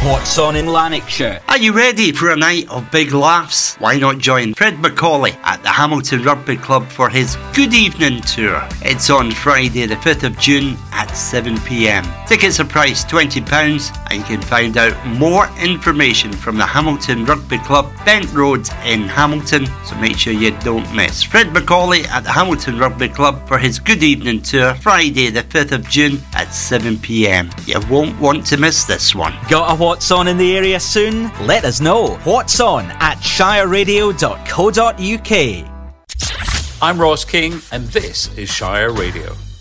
What's on in Lanarkshire? Are you ready for a night of big laughs? Why not join Fred Macaulay at the Hamilton Rugby Club for his Good Evening Tour? It's on Friday the 5th of June at 7pm. Tickets are priced £20 and you can find out more information from the Hamilton Rugby Club, Bent Road in Hamilton, so make sure you don't miss. Fred Macaulay at the Hamilton Rugby Club for his Good Evening Tour, Friday the 5th of June at 7pm. You won't want to miss this one. Got a What's On in the area soon? Let us know. What's on at shireradio.co.uk. I'm Ross King, and this is Shire Radio.